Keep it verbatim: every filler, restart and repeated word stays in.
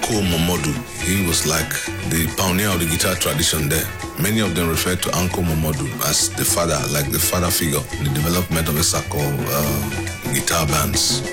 Uncle Momodu. He was like the pioneer of the guitar tradition there. Many of them refer to Uncle Momodu as the father, like the father figure in the development of Esako uh, guitar bands.